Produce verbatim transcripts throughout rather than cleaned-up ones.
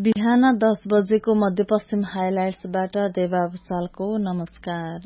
बिहान दस बजेको मध्यपश्चिम हाइलाइट्सबाट देवा भुसालको नमस्कार।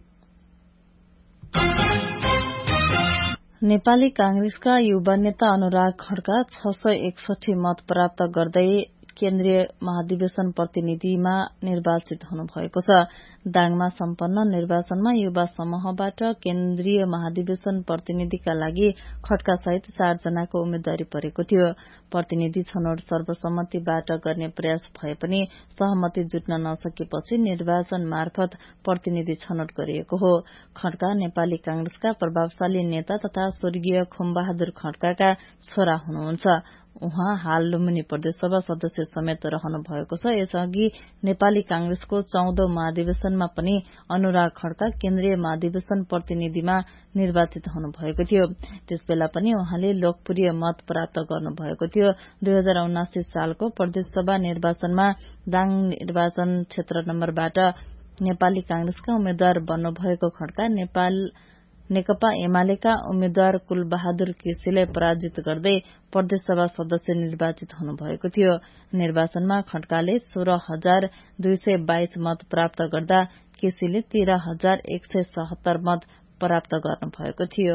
नेपाली कांग्रेसका युवा नेता अनुराग खड्का छ सय एकसठी मत प्राप्त गर्दै केन्द्रीय महाधिवेशन प्रतिनिधिमा निर्वाचित हुनुभएको छ। दाङमा सम्पन्न निर्वाचनमा युवा समूहबाट केन्द्रीय महाधिवेशन प्रतिनिधिका लागि खड्का सहित चार जनाको उम्मेद्वारी परेको थियो। प्रतिनिधि छनौट सर्वसम्मतिबाट गर्ने प्रयास भए पनि सहमति जुट्न नसकेपछि निर्वाचन मार्फत प्रतिनिधि छनौट गरिएको हो। खड्का नेपाली कांग्रेसका प्रभावशाली नेता तथा स्वर्गीय खुमबहादुर खड्काका छोरा हुनुहुन्छ। उहाँ हाल लुम्बिनी प्रदेशसभा सदस्य समेत रहनु भएको छ। यसअघि नेपाली कांग्रेसको चौधौं महाधिवेशनमा पनि अनुराग खड्का केन्द्रीय महाधिवेशन प्रतिनिधिमा निर्वाचित हुनुभएको थियो। त्यसबेला पनि उहाँले लोकप्रिय मत प्राप्त गर्नुभएको थियो। दुई हजार उनासी सालको प्रदेशसभा निर्वाचनमा दाङ निर्वाचन क्षेत्र नम्बरबाट नेपाली कांग्रेसका उम्मेद्वार बन्नुभएको खड्का नेपाल नेकपा एमालेका उम्मेद्वार कुलबहादुर केसीलाई पराजित गर्दै प्रदेशसभा सदस्य निर्वाचित हुनुभएको थियो। निर्वाचनमा खड्काले सोह्र हजार दुई सय बाइस मत प्राप्त गर्दा केसीले तेह्र हजार एक सय सतहत्तर मत प्राप्त गर्नुभएको थियो।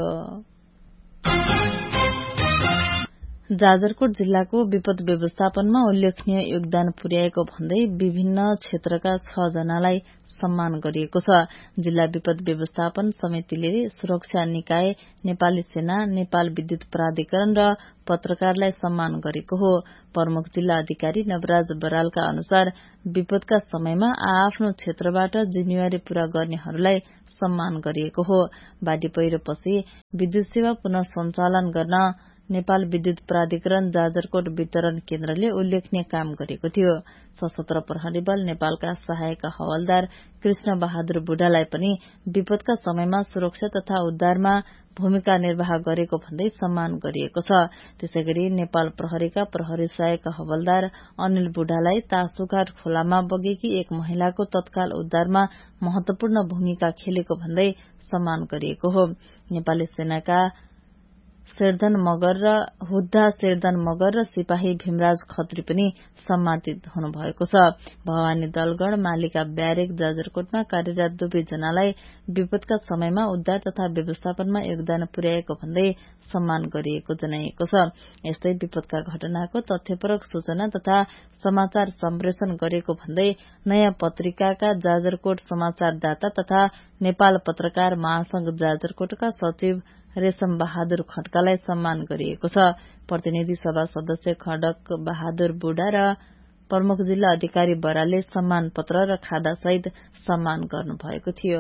जाजरकोट जिल्लाको विपद व्यवस्थापनमा उल्लेखनीय योगदान पुर्याएको भन्दै विभिन्न क्षेत्रका छ जनालाई सम्मान गरिएको छ। जिल्ला विपद व्यवस्थापन समितिले सुरक्षा निकाय, नेपाली सेना, नेपाल विद्युत प्राधिकरण र पत्रकारलाई सम्मान गरेको हो। प्रमुख जिल्ला अधिकारी नवराज बरालका अनुसार विपदका समयमा आआफ्नो क्षेत्रबाट जिम्मेवारी पूरा गर्नेहरूलाई सम्मान गरिएको हो। बाढ़ी पहिरोपछि विद्युत सेवा पुनः सञ्चालन गर्न नेपाल विद्युत प्राधिकरण जाजरकोट वितरण केन्द्रले उल्लेखनीय काम गरेको थियो। सशस्त्र प्रहरी बल नेपालका सहायक हवलदार कृष्ण बहादुर बुढालाई पनि विपदका समयमा सुरक्षा तथा उद्धारमा भूमिका निर्वाह गरेको भन्दै सम्मान गरिएको छ। त्यसैगरी नेपाल प्रहरीका प्रहरी सहायक हवलदार अनिल बुढालाई तासुघाट खोलामा बगेकी एक महिलाको तत्काल उद्धारमा महत्वपूर्ण भूमिका खेलेको भन्दै सम्मान गरिएको हो। नेपाली सेनाका शेरधन मगर र हुद्दा शेरधन मगर र सिपाही भीमराज खत्री पनि सम्मानित हुनुभएको छ। भवानी दलगढ़ मालिका ब्यारेक जाजरकोटमा कार्यरत दुवै जनालाई विपदका समयमा उद्धार तथा व्यवस्थापनमा योगदान पुर्याएको भन्दै सम्मान गरिएको जनाइएको छ। यस्तै विपदका घटनाको तथ्यपरक सूचना तथा समाचार सम्प्रेषण गरेको भन्दै नयाँ पत्रिकाका जाजरकोट समाचारदाता तथा नेपाल पत्रकार महासंघ जाजरकोटका सचिव रेशम बहादुर खड्कालाई सम्मान गरिएको छ। प्रतिनिधि सभा सदस्य खड्क बहादुर बुढा र प्रमुख जिल्ला अधिकारी बरालले सम्मान पत्र र खादा सहित सम्मान गर्नुभएको थियो।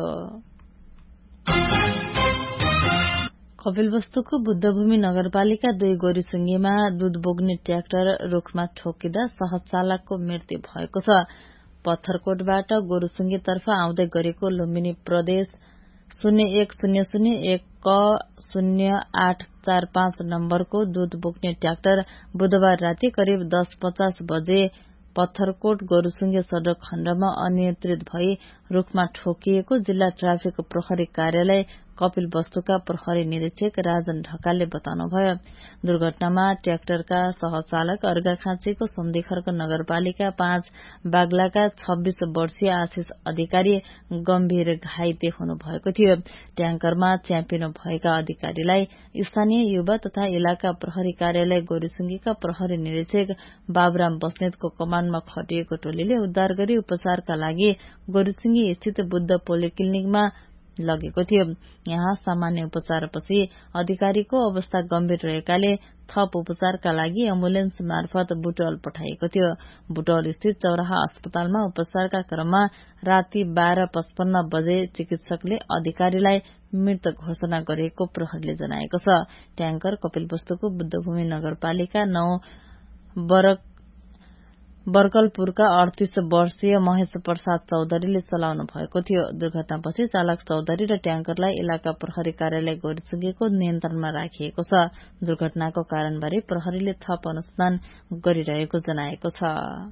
कपिलवस्तुको बुद्धभूमि नगरपालिका दुई गोरीसुङ्गेमा दूध बोक्ने ट्र्याक्टर रूखमा ठोकिँदा सहज चालकको मृत्यु भएको छ। पत्थरकोटबाट गोरुसुङ्गेतर्फ आउँदै गरेको लुम्बिनी प्रदेश शून्य एक शून्य शून्य एक क शून्य आठ चार पाँच नम्बरको दूध बोक्ने ट्र्याक्टर बुधबार राति करिब दस पचास बजे पत्थरकोट गोरुसुङ्गे सड़क खण्डमा अनियन्त्रित भई रूखमा ठोकिएको जिल्ला ट्राफिक प्रहरी कार्यालय कपिल वस्तुका प्रहरी निरीक्षक राजन ढकालले बताउनुभयो। दुर्घटनामा ट्र्याक्टरका सहचालक अर्घाखाँचीको सन्धिखर्क नगरपालिका पाँच बागलाका छब्बीस वर्षीय आशिष अधिकारी गम्भीर घाइते हुनुभएको थियो। ट्याङ्करमा च्यापिनु भएका अधिकारीलाई स्थानीय युवा तथा इलाका प्रहरी कार्यालय गोरीसुङ्गेका प्रहरी निरीक्षक बाबुराम बस्नेतको कमाण्डमा खटिएको टोलीले उद्धार गरी उपचारका लागि गोरीसुङ्गे स्थित बुद्ध पोलिक्लिनिकमा लगेको थियो। यहाँ सामान्य उपचारपछि अधिकारीको अवस्था गम्भीर रहेकाले थप उपचारका लागि एम्बुलेन्स मार्फत बुटवल पठाइएको थियो। बुटवल स्थित चौराहा अस्पतालमा उपचारका क्रममा राति बाह्र पचपन्न बजे चिकित्सकले अधिकारीलाई मृत घोषणा गरेको प्रहरीले जनाएको छ। ट्याङ्कर कपिलवस्तुको बुद्धभूमि नगरपालिका नौ बरक बर्कलपुरका अडतीस वर्षीय महेश प्रसाद चौधरीले चलाउनु भएको थियो। दुर्घटनापछि चालक चौधरी र ट्याङ्करलाई इलाका प्रहरी कार्यालय गोरीसुङ्गेको नियन्त्रणमा राखिएको छ। दुर्घटनाको कारणबारे प्रहरीले थप अनुसन्धान गरिरहेको जनाएको छ।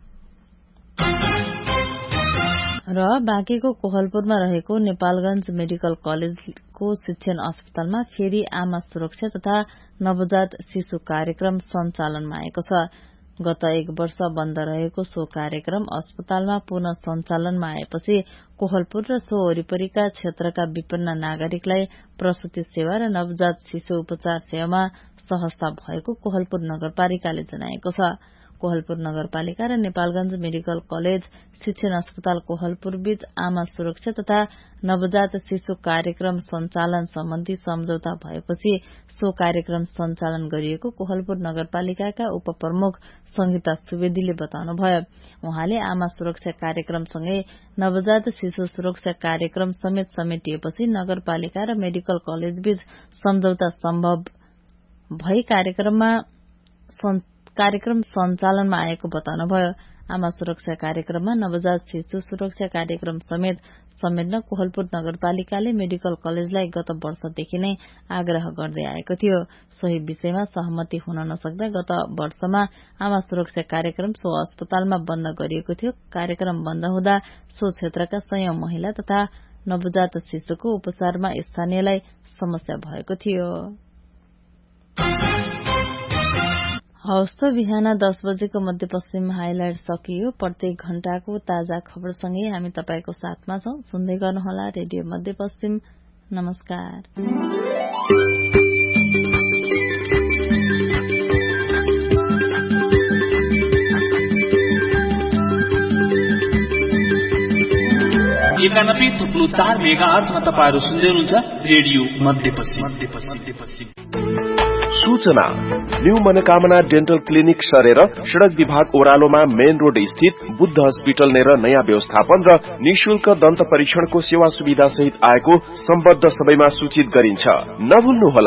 र बाँकेको कोहलपुरमा रहेको नेपालगंज मेडिकल कलेजको शिक्षण अस्पतालमा फेरि आमा सुरक्षा तथा नवजात शिशु कार्यक्रम सञ्चालनमा आएको छ। गत एक वर्ष बन्द रहेको सो कार्यक्रम अस्पतालमा पुनः सञ्चालनमा आएपछि कोहलपुर र सो वरिपरिका क्षेत्रका विपन्न नागरिकलाई प्रसूति सेवा र नवजात शिशु उपचार सेवामा सहजता भएको कोहलपुर नगरपालिकाले जनाएको छ। कोहलपुर नगरपालिका र नेपालगंज मेडिकल कलेज शिक्षण अस्पताल कोहलपुर बीच आमा सुरक्षा तथा नवजात शिशु कार्यक्रम सञ्चालन सम्बन्धी सम्झौता भएपछि सो कार्यक्रम सञ्चालन गरिएको कोहलपुर नगरपालिकाका उपप्रमुख संगीता सुवेदीले बताउनुभयो। उहाँले आमा सुरक्षा कार्यक्रमसँगै नवजात शिशु सुरक्षा कार्यक्रम समेत समेटिएपछि नगरपालिका र मेडिकल कलेज बीच सम्झौता सम्भव भई कार्यक्रममा कार्यक्रम सञ्चालनमा आएको बताउनुभयो। आमा सुरक्षा कार्यक्रममा नवजात शिशु सुरक्षा कार्यक्रम समेत समेट्न कोहलपुर नगरपालिकाले मेडिकल कलेजलाई गत वर्षदेखि नै आग्रह गर्दै आएको थियो। सोही विषयमा सहमति हुन नसक्दा गत वर्षमा आमा सुरक्षा कार्यक्रम सो अस्पतालमा बन्द गरिएको थियो। कार्यक्रम बन्द हुँदा सो क्षेत्रका सयौं महिला तथा नवजात शिशुको उपचारमा स्थानीयलाई समस्या भएको थियो। हवस् त बिहान दस बजेको मध्यपश्चिम हाइलाइट सकियो। प्रत्येक घण्टाको ताजा खबरसँगै हामी तपाईको साथमा छौं। सुन्दै गर्नुहोला रेडियो मध्यपश्चिम। नमस्कार। एकानब्बे थुप्लो चार मेगा आर्टमा तपाईहरु सुन्दै हुनुहुन्छ रेडियो मध्यपश्चिम। सूचना न्यू मनोकामना डेन्टल क्लिनिक सरेर सड़क विभाग ओह्रालोमा मेन रोड स्थित बुद्ध हस्पिटल नेर नयाँ व्यवस्थापन र निशुल्क दन्त परीक्षणको सेवा सुविधा सहित आएको सम्बद्ध सबैमा सूचित गरिन्छ। नभुल्नुहोला।